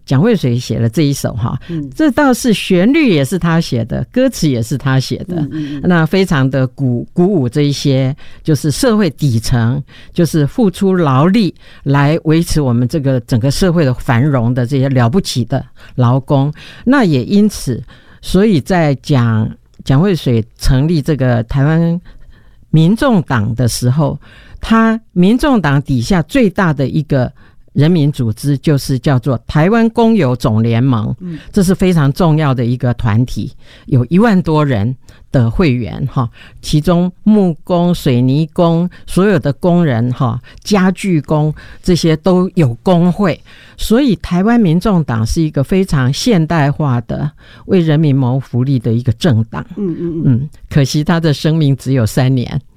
蒋渭水写了这一首哈，这倒是旋律也是他写的，歌词也是他写的，那非常的鼓舞这一些就是社会底层，就是付出劳力来维持我们这个整个社会的繁荣的这些了不起的劳工。那也因此，所以在蒋渭水成立这个台湾民众党的时候，他民众党底下最大的一个人民组织就是叫做台湾工友总联盟，这是非常重要的一个团体，有1万多人的会员，其中木工、水泥工，所有的工人，家具工，这些都有工会。所以台湾民众党是一个非常现代化的为人民谋福利的一个政党。可惜他的生命只有3年。